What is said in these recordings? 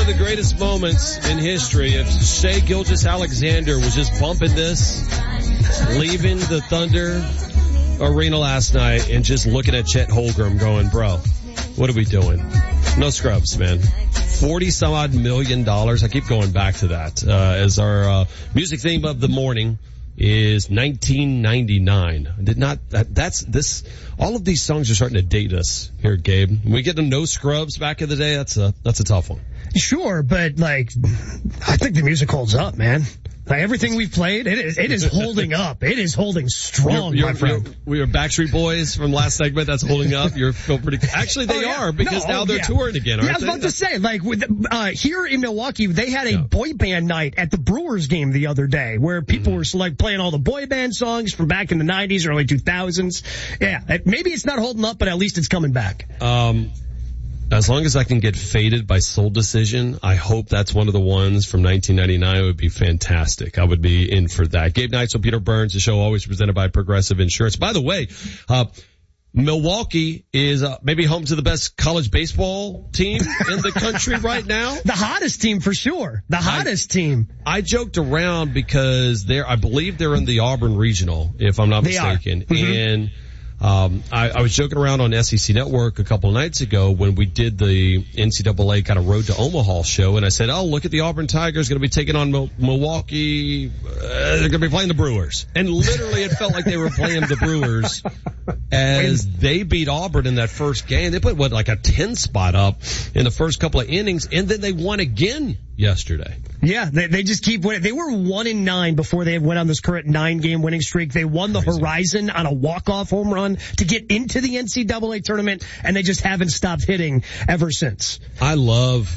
of the greatest moments in history. If Shai Gilgeous-Alexander was just bumping this, leaving the Thunder Arena last night and just looking at Chet Holmgren going, bro, what are we doing? No scrubs, man. 40 some odd $1 million. I keep going back to that, as our, music theme of the morning is 1999. All of these songs are starting to date us here, Gabe. When we get to No Scrubs back in the day, that's a tough one. Sure, but I think the music holds up, man. Like everything we've played, it is holding up. It is holding strong, my friend. We were Backstreet Boys from last segment. That's holding up. You feel pretty. Actually, they are because now they're touring again. Aren't I was about to say, here in Milwaukee, they had a boy band night at the Brewers game the other day, where people were playing all the boy band songs from back in the '90s, early 2000s. Yeah, maybe it's not holding up, but at least it's coming back. As long as I can get Faded by Soul Decision, I hope that's one of the ones from 1999. It would be fantastic. I would be in for that. Gabe Neitzel, Peter Burns, the show always presented by Progressive Insurance. By the way, Milwaukee is maybe home to the best college baseball team in the country right now. The hottest team for sure. The hottest team. I joked around because I believe they're in the Auburn Regional, if I'm not mistaken. And I was joking around on SEC Network a couple of nights ago when we did the NCAA kind of Road to Omaha show, and I said, oh, look at the Auburn Tigers going to be taking on Milwaukee. They're going to be playing the Brewers. And literally it felt like they were playing the Brewers as they beat Auburn in that first game. They put, a 10 spot up in the first couple of innings, and then they won again yesterday. Yeah, they just keep winning. They were 1-9 before they went on this current 9-game winning streak. They won the Horizon on a walk-off home run to get into the NCAA tournament, and they just haven't stopped hitting ever since. I love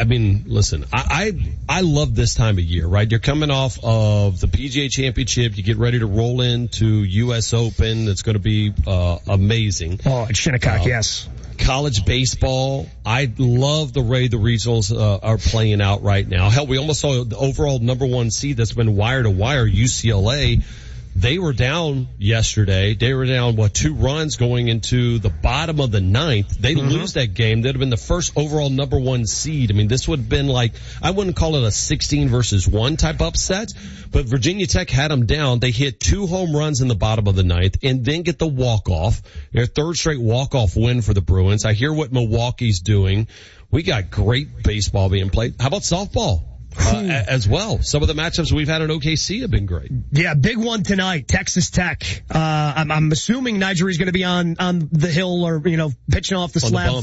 this time of year, right? You're coming off of the PGA Championship. You get ready to roll into U.S. Open. It's going to be amazing. Oh, at Shinnecock, yes. College baseball, I love the way the regionals are playing out right now. Hell, we almost saw the overall number one seed that's been wire to wire, UCLA. They were down yesterday. They were down, 2 runs going into the bottom of the 9th. They lose that game. They'd have been the first overall number one seed. I mean, this would have been I wouldn't call it a 16-1 type upset, but Virginia Tech had them down. They hit 2 home runs in the bottom of the 9th and then get the walk-off. Their third straight walk-off win for the Bruins. I hear what Milwaukee's doing. We got great baseball being played. How about softball? As well. Some of the matchups we've had in OKC have been great. Yeah, big one tonight, Texas Tech. I'm assuming Nigeria's going to be on the hill or, pitching off the slab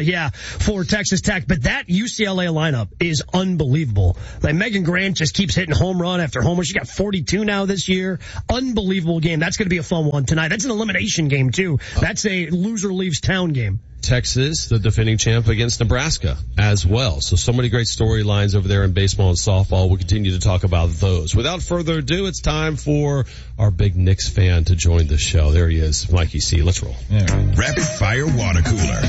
for Texas Tech. But that UCLA lineup is unbelievable. Megan Grant just keeps hitting home run after home run. She got 42 now this year. Unbelievable game. That's going to be a fun one tonight. That's an elimination game too. That's a loser leaves town game. Texas, the defending champ, against Nebraska as well. So many great storylines over there in baseball and softball. We'll continue to talk about those. Without further ado, it's time for our big Knicks fan to join the show. There he is, Mikey C. Let's roll. Yeah. Rapid Fire Water Cooler.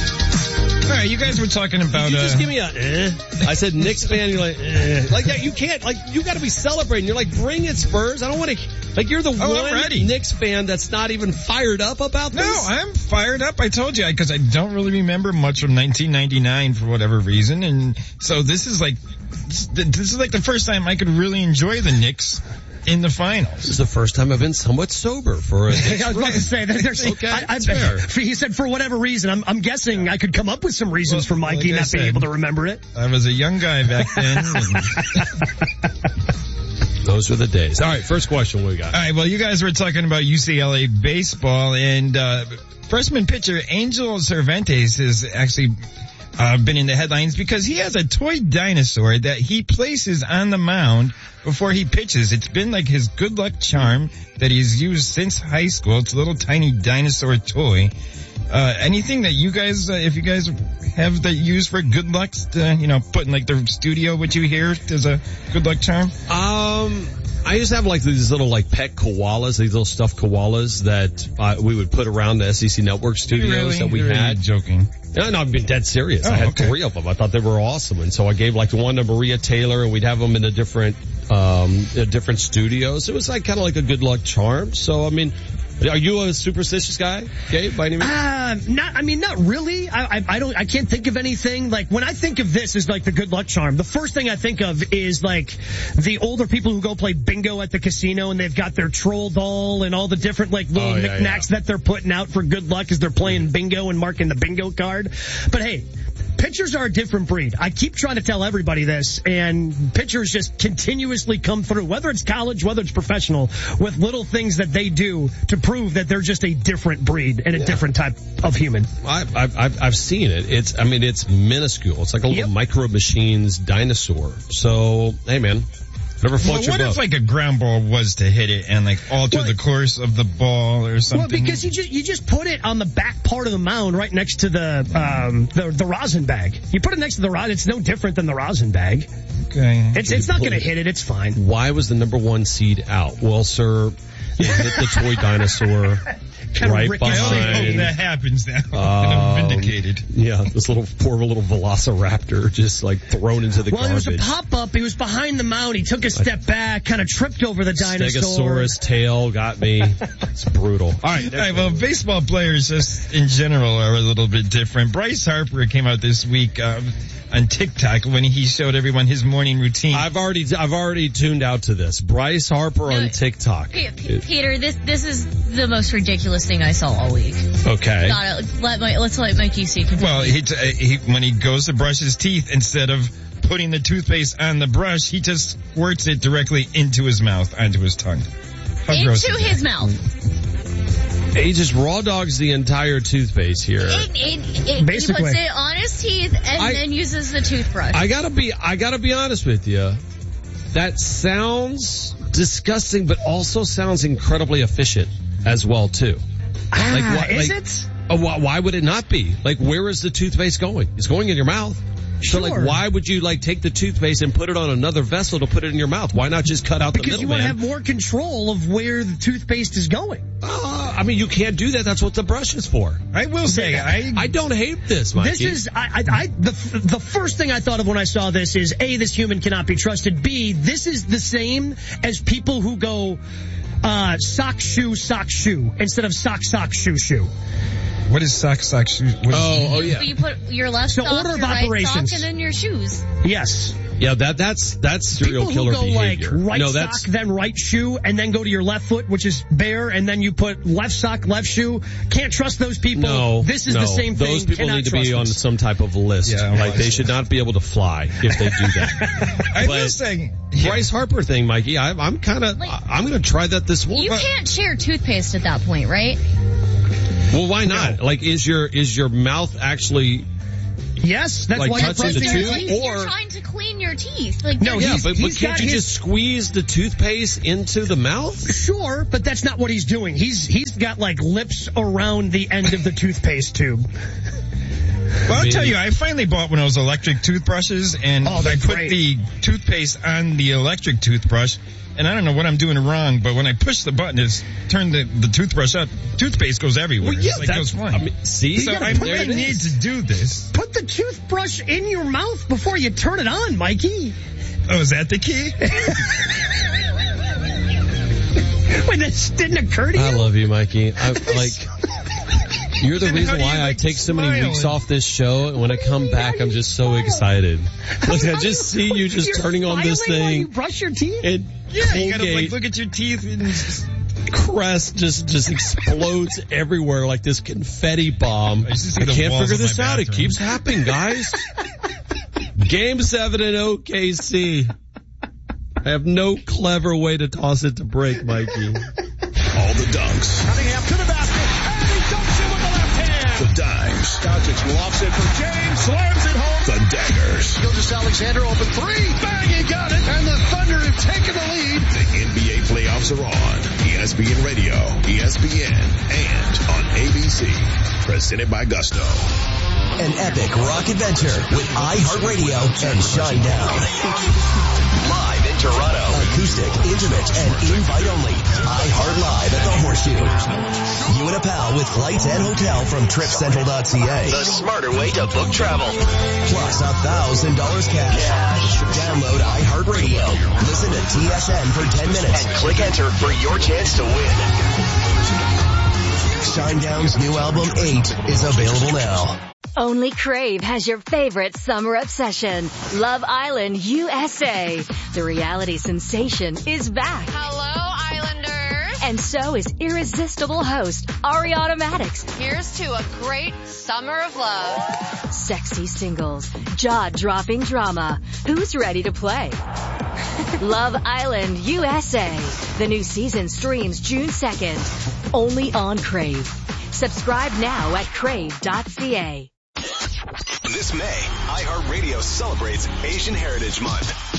All right, you guys were talking about... Did you just give me I said Knicks fan, you're like, that, you can't, you gotta be celebrating. You're like, bring it, Spurs. I don't want to, you're the one Knicks fan that's not even fired up about this. No, I'm fired up. I told you, because I don't really remember much from 1999 for whatever reason, and so this is like the first time I could really enjoy the Knicks in the finals. This is the first time I've been somewhat sober for a Knicks I was about to say that okay, he said for whatever reason. I'm guessing I could come up with some reasons for Mikey not being able to remember it. I was a young guy back then. Those were the days. All right, first question, what we got? All right, well, you guys were talking about UCLA baseball, and freshman pitcher Angel Cervantes has actually been in the headlines because he has a toy dinosaur that he places on the mound before he pitches. It's been like his good luck charm that he's used since high school. It's a little tiny dinosaur toy. Anything that you guys, if you guys have that used for good luck, put in the studio, what you hear as a good luck charm? I used to have these little pet koalas, these little stuffed koalas that we would put around the SEC Network studios that we had. Joking. No, I've been dead serious. I had 3 of them. I thought they were awesome. And so I gave one to Maria Taylor, and we'd have them in different studios. It was kind of like a good luck charm. So, I mean, Are you a superstitious guy, Gabe, by any means? Not really. I can't think of anything. Like, when I think of this as like the good luck charm, the first thing I think of is like the older people who go play bingo at the casino and they've got their troll doll and all the different like little knickknacks that they're putting out for good luck as they're playing bingo and marking the bingo card. But hey, pitchers are a different breed. I keep trying to tell everybody this, and pitchers just continuously come through, whether it's college, whether it's professional, with little things that they do to prove that they're just a different breed and a different type of human. I've seen it. It's minuscule. It's like a little Micro Machines dinosaur. So, hey man. Whatever floats your boat. What if like a ground ball was to hit it and like alter the course of the ball or something? Well, because you just put it on the back part of the mound right next to the rosin bag. You put it next to the rosin. It's no different than the rosin bag. Okay. It's not going to hit it. It's fine. Why was the number 1 seed out? Well, sir, it hit the toy dinosaur. Right behind. I only hope that happens now. I'm vindicated. Yeah, this poor little velociraptor just like thrown into the garbage. Well, it was a pop-up. He was behind the mound. He took a step back, kind of tripped over the dinosaur. Stegosaurus tail got me. It's brutal. All right. Well, baseball players just in general are a little bit different. Bryce Harper came out this week on TikTok when he showed everyone his morning routine. I've already tuned out to this. Bryce Harper on TikTok. Peter, this is the most ridiculous thing I saw all week. Okay. Let's let Mikey see. Well, when he goes to brush his teeth, instead of putting the toothpaste on the brush, he just squirts it directly into his mouth, onto his tongue. Into his mouth. He just raw dogs the entire toothpaste here. Basically. He puts it on his teeth and then uses the toothbrush. I gotta be honest with you. That sounds disgusting, but also sounds incredibly efficient as well too. Is it? Why would it not be? Like, where is the toothpaste going? It's going in your mouth. Sure. So, like, why would you, like, take the toothpaste and put it on another vessel to put it in your mouth? Why not just cut out the middleman? Because you want to have more control of where the toothpaste is going. You can't do that. That's what the brush is for. I will say, I don't hate this, Mikey. This is, the first thing I thought of when I saw this is, A, this human cannot be trusted. B, this is the same as people who go, sock, shoe, instead of sock, shoe, shoe. What is sock, shoe? Yeah. You put your left sock, order of your right operations. sock, and then your shoes. Yes. Yeah, that's serial killer behavior. behavior. Like right sock, then right shoe, and then go to your left foot, which is bare, and then you put left sock, left shoe. Can't trust those people. No, this is the same thing. Those people need to be on some type of list. Yeah, they should not be able to fly if they do that. I will say, Bryce Harper thing, Mikey. I'm going to try that this morning. You can't share toothpaste at that point, right? Well, why not? Like, is your mouth actually? Yes, that's like why you're touching the tooth. You're trying to clean your teeth. Like, no, but can't you just squeeze the toothpaste into the mouth? Sure, but that's not what he's doing. He's got like lips around the end of the toothpaste tube. Well, I'll tell you, I finally bought one of those electric toothbrushes, and I put the toothpaste on the electric toothbrush. And I don't know what I'm doing wrong, but when I push the button, it's turned the toothbrush up. Toothpaste goes everywhere. Well, yeah, it goes fine. See? So I really need to do this. Put the toothbrush in your mouth before you turn it on, Mikey. Oh, is that the key? Wait, this didn't occur to you? I love you, Mikey. You're the reason why I take so many weeks off this show, and when I come back, I'm just so excited. Look, I just see you just turning on this thing. While you brush your teeth? And you gotta look at your teeth and Crest just explodes everywhere like this confetti bomb. I can't figure this out. It keeps happening, guys. Game 7 in OKC. I have no clever way to toss it to break, Mikey. All the dunks. Cunningham to the basket, and he dunks it with the left hand. The dimes. Doncic lofts it for James, slams it home. The daggers. Gilgeous-Alexander open three, bang, he got it, and the Thunder have taken the lead. The NBA playoffs are on. ESPN Radio, ESPN, and on ABC. Presented by Gusto. an epic rock adventure with iHeartRadio and Shinedown. Live in Toronto. Acoustic, intimate, and invite only. iHeart Live at the Horseshoe. You and a pal with flights and hotel from TripCentral.ca. The smarter way to book travel. Plus $1,000 cash. Download iHeartRadio. Listen to TSN for 10 minutes and click enter for your chance to win. Shinedown's new album 8 is available now. Only Crave has your favorite summer obsession, Love Island USA. The reality sensation is back. Hello, Islanders. And so is irresistible host Ariana Madix. Here's to a great summer of love. Sexy singles, jaw-dropping drama. Who's ready to play? Love Island USA. The new season streams June 2nd. Only on Crave. Subscribe now at crave.ca. This May, iHeartRadio celebrates Asian Heritage Month.